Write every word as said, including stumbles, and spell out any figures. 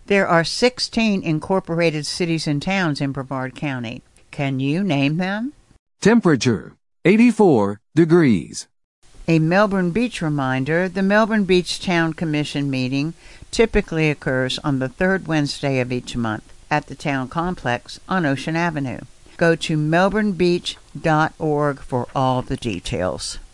There are sixteen incorporated cities and towns in Brevard County. Can you name them? Temperature, eighty-four degrees. A Melbourne Beach reminder, the Melbourne Beach Town Commission meeting typically occurs on the third Wednesday of each month at the town complex on Ocean Avenue. Go to melbourne beach dot org for all the details.